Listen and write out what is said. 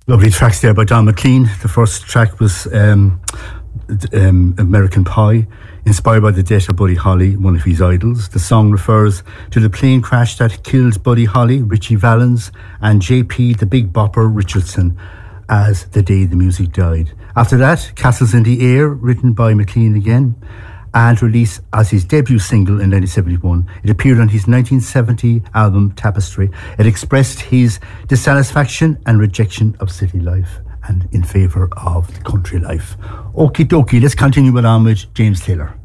Lovely tracks there by Don McLean. The first track was American Pie, inspired by the death of Buddy Holly, one of his idols. The song refers to the plane crash that killed Buddy Holly, Ritchie Valens, and JP the Big Bopper Richardson as the day the music died. After that, Castles in the Air, written by McLean again, and released as his debut single in 1971. It appeared on his 1970 album Tapestry. It expressed his dissatisfaction and rejection of city life and in favour of the country life. Okie dokie, let's continue with James Taylor.